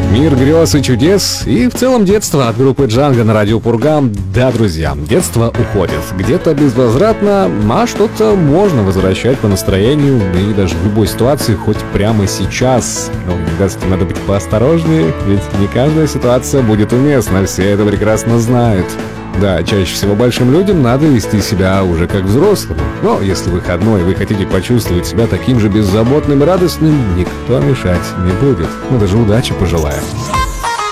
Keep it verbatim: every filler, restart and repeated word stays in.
Мир грез и чудес, и в целом детство от группы Django на радио Пургам. Да, друзья, детство уходит. Где-то безвозвратно, а что-то можно возвращать по настроению, и даже в любой ситуации, хоть прямо сейчас. Но, ребятки, надо быть поосторожнее, ведь не каждая ситуация будет уместна, все это прекрасно знают. Да, чаще всего большим людям надо вести себя уже как взрослым. Но если выходной вы хотите почувствовать себя таким же беззаботным и радостным, никто мешать не будет. Мы даже удачи пожелаем.